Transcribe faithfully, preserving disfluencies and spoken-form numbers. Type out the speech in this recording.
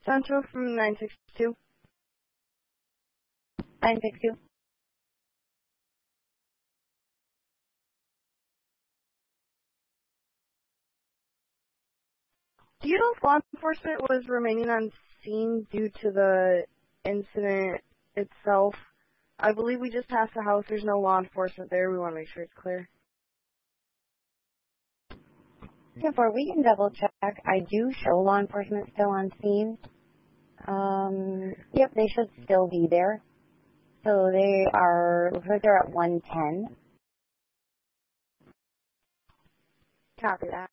Central from nine six two. nine six two. Do you know if law enforcement was remaining on scene due to the incident itself? I believe we just passed the house. There's no law enforcement there. We want to make sure it's clear. Before we can double check, I do show law enforcement still on scene. Um, yep, they should still be there. So they are, looks like they're at one ten. Copy that.